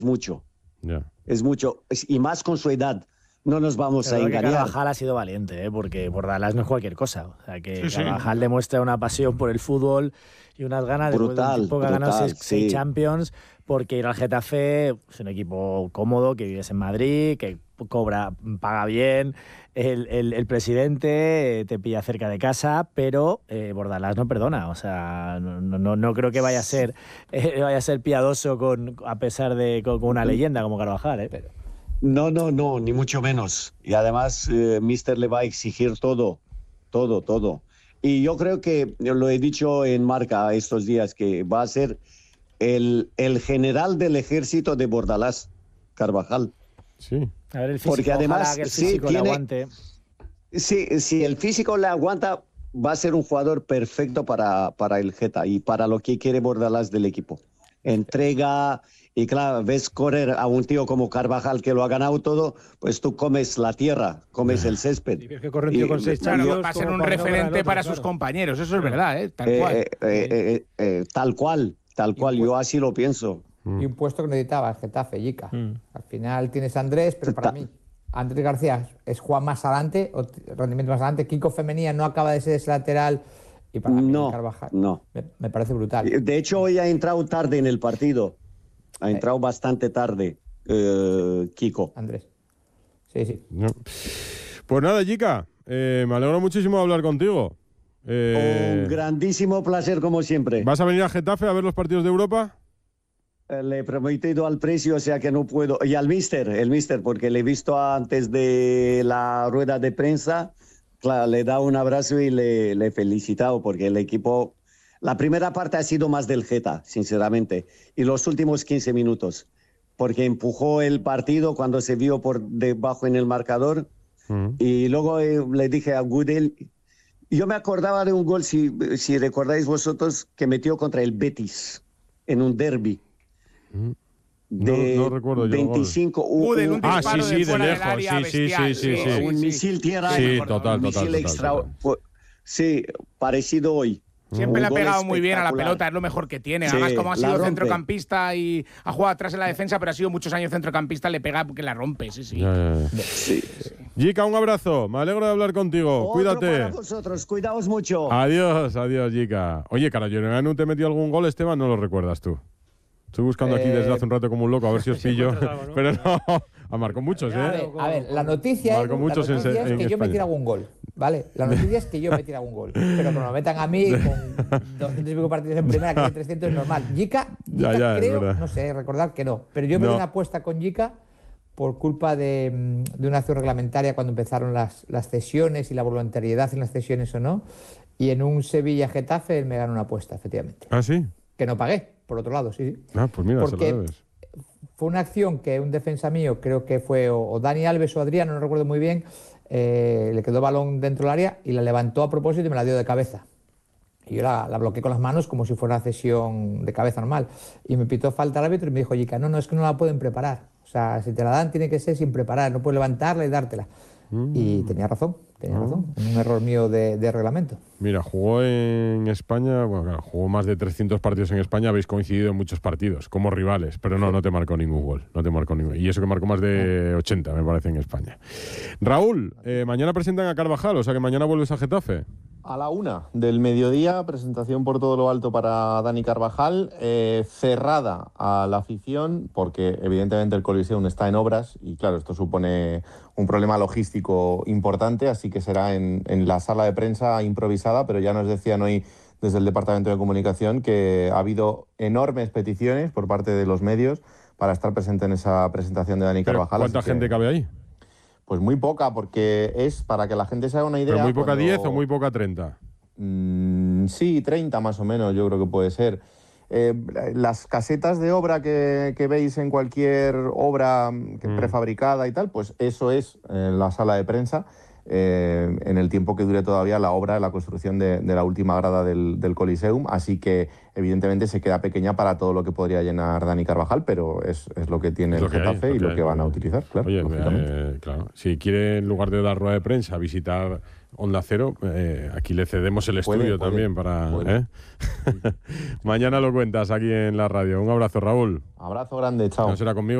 mucho. Ya. Es mucho. Y más con su edad. No nos vamos a engañar. Carvajal ha sido valiente, porque Bordalás no es cualquier cosa. O sea, que Sí, Carvajal demuestra una pasión por el fútbol y unas ganas Brutal, de un tipo que ha ganado brutal, seis sí. Champions, porque ir al Getafe es un equipo cómodo, que vives en Madrid, que paga bien, el presidente te pilla cerca de casa, pero Bordalás no perdona. O sea, no creo que vaya a ser piadoso a pesar de con una leyenda como Carvajal, pero... No, ni mucho menos. Y además, Mister le va a exigir todo. Y yo creo que, lo he dicho en Marca estos días, que va a ser el general del ejército de Bordalás, Carvajal. Sí. A ver, el físico, porque además, que el físico le aguante. Sí, si el físico le aguanta, va a ser un jugador perfecto para el Geta y para lo que quiere Bordalás del equipo. Entrega... Y claro, ves correr a un tío como Carvajal que lo ha ganado todo, pues tú comes la tierra, comes el césped. Y ves que corre un tío con 6 Claro, Champions, va a ser un como para no referente ganar para otro, sus compañeros, eso es verdad, Tal cual. Yo así lo pienso. Y un puesto que necesitaba el Getafe, Yica. Al final tienes a Andrés, pero para mí Andrés García es Juan más adelante, rendimiento más adelante. Kiko Femenía no acaba de ser ese lateral. Y para mí Carvajal me parece brutal. De hecho, hoy ha entrado tarde en el partido. Ha entrado bastante tarde, Kiko. Andrés. Sí. No. Pues nada, Yica, me alegro muchísimo de hablar contigo. Un grandísimo placer, como siempre. ¿Vas a venir a Getafe a ver los partidos de Europa? Le he prometido al precio, o sea que no puedo. Y al el mister, porque le he visto antes de la rueda de prensa. Claro, le he dado un abrazo y le he felicitado, porque el equipo... La primera parte ha sido más del Geta, sinceramente, y los últimos 15 minutos, porque empujó el partido cuando se vio por debajo en el marcador, y luego le dije a Gudel, yo me acordaba de un gol, si recordáis vosotros, que metió contra el Betis, en un derbi. No recuerdo yo. 25. Un disparo sí, de fuera de del lejos, área bestial. sí. Un misil tierra. Sí, un total. misil extra. Sí, parecido hoy. Siempre le ha gol pegado muy bien a la espectacular. pelota, es lo mejor que tiene. Sí, Además, como ha la sido rompe. centrocampista y ha jugado atrás en la defensa, pero ha sido muchos años centrocampista, le pega porque la rompe, sí. Ya. Sí. Yica, un abrazo. Me alegro de hablar contigo. Otro Cuídate. para vosotros, cuidaos mucho. Adiós, Yica. Oye, Carayorenanu, ¿te metió algún gol, Esteban? No lo recuerdas tú. Estoy buscando aquí desde hace un rato como un loco, a ver si os pillo. algo, ¿no? Pero no, marcó muchos, ¿eh? A ver, la noticia Marcó es muchos que en yo España. metiera algún gol, ¿vale? La noticia es que yo metiera algún gol. Pero que me lo metan a mí con 200 y pico partidos en primera, que hay 300 es normal. Yica Ya, es creo, verdad. no sé, recordar que no. Pero yo me di una apuesta con Yica por culpa de una acción reglamentaria cuando empezaron las cesiones y la voluntariedad en las cesiones o no. Y en un Sevilla-Getafe él me ganó una apuesta, efectivamente. ¿Ah, sí? Que no pagué, por otro lado, sí. Ah, pues mira, se Porque lo debes. fue una acción que un defensa mío, creo que fue o Dani Alves o Adriano, no recuerdo muy bien, le quedó balón dentro del área y la levantó a propósito y me la dio de cabeza. Y yo la bloqueé con las manos como si fuera una cesión de cabeza normal. Y me pitó falta el árbitro y me dijo, Yica, no, es que no la pueden preparar. O sea, si te la dan tiene que ser sin preparar, no puedes levantarla y dártela. Y tenía razón, un error mío de reglamento. Mira, jugó en España, bueno, claro, jugó más de 300 partidos en España, habéis coincidido en muchos partidos, como rivales, pero no te marcó ningún gol, Y eso que marcó más de 80, me parece, en España. Raúl, mañana presentan a Carvajal, o sea que mañana vuelves a Getafe. A la 1 del mediodía, presentación por todo lo alto para Dani Carvajal, cerrada a la afición, porque evidentemente el Coliseum está en obras y claro, esto supone un problema logístico importante, así que será en la sala de prensa improvisada, pero ya nos decían hoy desde el Departamento de Comunicación que ha habido enormes peticiones por parte de los medios para estar presente en esa presentación de Dani Carvajal. ¿Cuánta gente cabe ahí? Pues muy poca, porque es, para que la gente se haga una idea... ¿Pero muy poca 10 o muy poca 30? Sí, 30 más o menos, yo creo que puede ser. Las casetas de obra que veis en cualquier obra prefabricada y tal, pues eso es la sala de prensa. en el tiempo que dure todavía la obra, la construcción de la última grada del Coliseum, así que evidentemente se queda pequeña para todo lo que podría llenar Dani Carvajal, pero es lo que tiene el Getafe y lo que van a utilizar, claro. Oye, claro, si quiere en lugar de dar rueda de prensa visitar Onda Cero, aquí le cedemos el estudio también para... Mañana lo cuentas aquí en la radio. Un abrazo, Raúl. Abrazo grande, chao. No será conmigo.